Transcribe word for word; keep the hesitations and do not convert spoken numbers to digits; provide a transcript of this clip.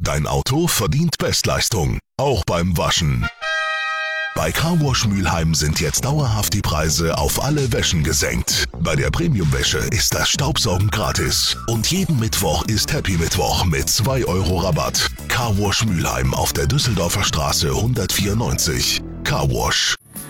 Dein Auto verdient Bestleistung, auch beim Waschen. Bei Carwash Mülheim sind jetzt dauerhaft die Preise auf alle Wäschen gesenkt. Bei der Premium-Wäsche ist das Staubsaugen gratis. Und jeden Mittwoch ist Happy Mittwoch mit zwei Euro Rabatt. Carwash Mülheim auf der Düsseldorfer Straße hundertvierundneunzig. Carwash.